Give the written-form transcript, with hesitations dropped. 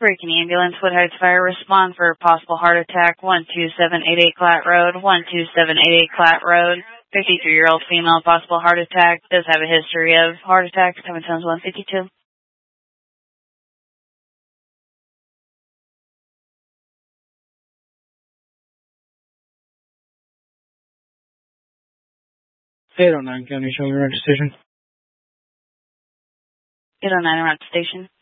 Breaking ambulance, Wood Heights Fire, respond for possible heart attack, 12788 Clatt Road, 12788 Clatt Road. 53-year-old female, possible heart attack, does have a history of heart attacks, coming sounds 152. Eight oh nine County, show your decision. 809 around the station.